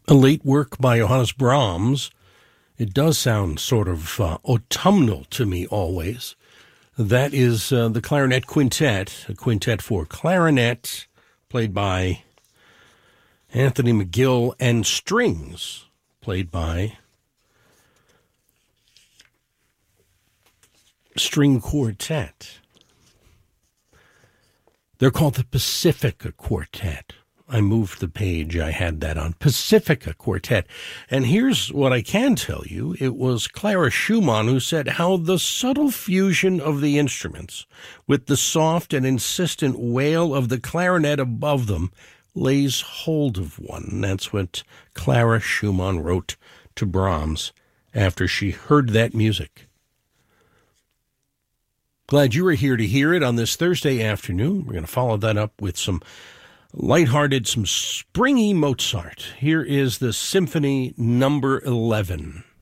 A late work by Johannes Brahms. It does sound sort of autumnal to me always. That is the Clarinet Quintet, a quintet for clarinet, played by Anthony McGill, and strings, played by String Quartet. They're called the Pacifica Quartet. I moved the page. I had that on. Pacifica Quartet. And here's what I can tell you. It was Clara Schumann who said how the subtle fusion of the instruments with the soft and insistent wail of the clarinet above them lays hold of one. And that's what Clara Schumann wrote to Brahms after she heard that music. Glad you were here to hear it on this Thursday afternoon. We're going to follow that up with some lighthearted, some springy Mozart. Here is the Symphony Number 11.